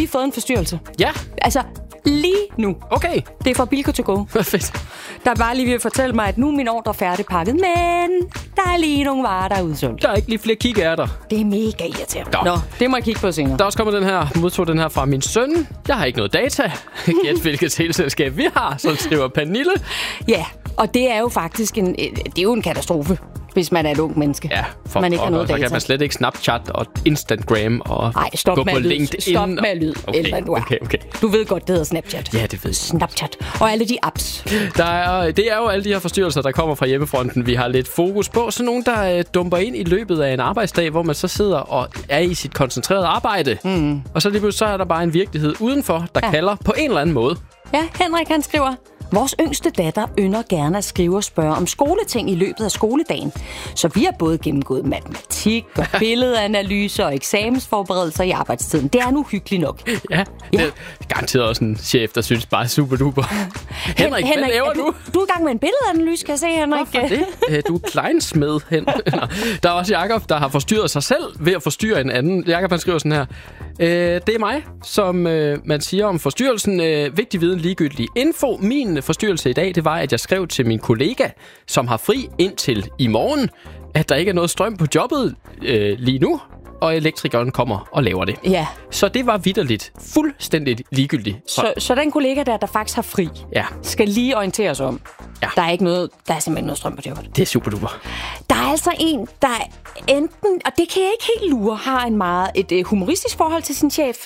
lige fået en forstyrrelse. Ja. Altså, lige nu. Okay. Det er fra Bilka to go. Fedt. Der er bare lige ved at fortælle mig, at nu er min ordre færdigpakket, men der er lige nogle varer, der er udsolgt. Der er ikke lige flere kikærter. Det er mega irriterende. Nå. Det må jeg kigge på senere. Der er også kommet modtog den her fra min søn. Jeg har ikke noget data. Gæt hvilket teleselskab vi har, som skriver Pernille. Ja, og det er jo faktisk det er jo en katastrofe, hvis man er et ung menneske. Ja, man ikke har noget så data. kan man slet ikke Snapchat og Instagram og gå på LinkedIn. Stop med lyd. Okay. Du ved godt, det hedder Snapchat. Ja, det ved jeg. Snapchat. Og alle de apps. Det er jo alle de her forstyrrelser, der kommer fra hjemmefronten, vi har lidt fokus på. Så nogen, der dumper ind i løbet af en arbejdsdag, hvor man så sidder og er i sit koncentrerede arbejde. Og så lige pludselig så er der bare en virkelighed udenfor, der kalder på en eller anden måde. Ja, Henrik han skriver: vores yngste datter ynder gerne at skrive og spørge om skoleting i løbet af skoledagen. Så vi har både gennemgået matematik og billedanalyser og eksamensforberedelser i arbejdstiden. Det er nu hyggeligt nok. Ja, det er garanteret også en chef, der synes bare super duper. Henrik, hvad laver du? Du er i gang med en billedanalyse, kan jeg se, Henrik. Hvorfor det? Du er kleinsmed, Der er også Jakob, der har forstyrret sig selv ved at forstyrre en anden. Jakob, han skriver sådan her: det er mig, som man siger om forstyrrelsen. Vigtig viden, ligegyldig info. Min forstyrrelse i dag, det var, at jeg skrev til min kollega, som har fri indtil i morgen, at der ikke er noget strøm på jobbet lige nu, og elektrikeren kommer og laver det. Ja. Så det var vitterligt fuldstændig ligegyldigt. Så den kollega der faktisk har fri, skal lige orientere os om. Ja. Der er simpelthen noget strøm på jobbet. Det er super duper. Der er altså en, der enten, og det kan jeg ikke helt lure, har et humoristisk forhold til sin chef,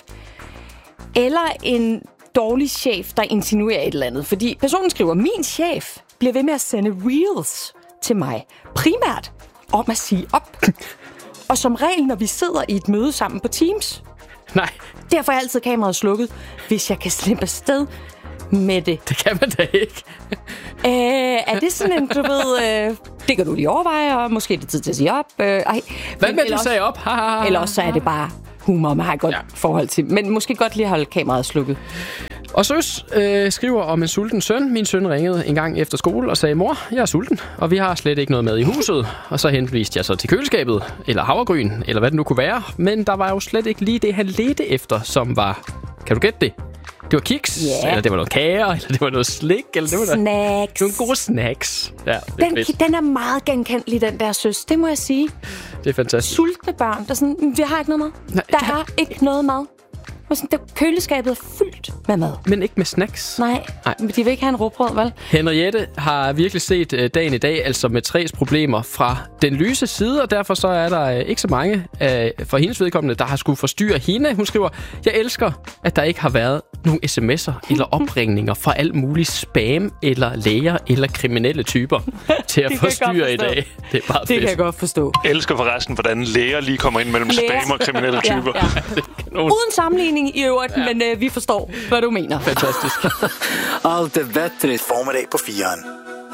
eller en dårlig chef, der insinuerer et eller andet. Fordi personen skriver: min chef bliver ved med at sende reels til mig, primært om at sige op. Og som regel, når vi sidder i et møde sammen på Teams. Nej. Derfor er altid kameraet slukket, hvis jeg kan slippe afsted med det. Det kan man da ikke. Er det sådan en, du ved, det kan du lige overveje, og måske er det tid til at sige op. Hvad med, at du sagde op? Eller også så er det bare humor, man har et godt forhold til. Men måske godt lige holde kameraet slukket. Og Søs skriver om en sulten søn. Min søn ringede en gang efter skole og sagde: mor, jeg er sulten, og vi har slet ikke noget mad i huset. Og så henviste jeg så til køleskabet, eller havregryn, eller hvad det nu kunne være. Men der var jo slet ikke lige det, han ledte efter, som var... Kan du gætte det? Det var kiks, eller det var noget kager, eller det var noget slik, eller det var snacks. Nogle gode snacks. Ja, den er meget genkendelig, den der Søs. Det må jeg sige. Det er fantastisk. Sultne børn, der sådan, vi har ikke noget mad. Nej, der er ikke noget mad. Og sådan, køleskabet er fyldt med mad. Men ikke med snacks. Nej. Men de vil ikke have en råbrød, vel? Henriette har virkelig set dagen i dag, altså med 3's problemer fra den lyse side, og derfor så er der ikke så mange for hendes vedkommende, der har skulle forstyrre hende. Hun skriver: jeg elsker, at der ikke har været nogle sms'er eller opringninger fra alt muligt spam eller læger eller kriminelle typer til at forstyrre i dag. Det er bare fedt. Det kan jeg godt forstå. Jeg elsker forresten, hvordan læger lige kommer ind mellem spam og kriminelle typer. Ja. Uden sammenligning i øvrigt, men vi forstår, hvad du mener. Fantastisk. Allt är bättre. Formiddag på 4'eren.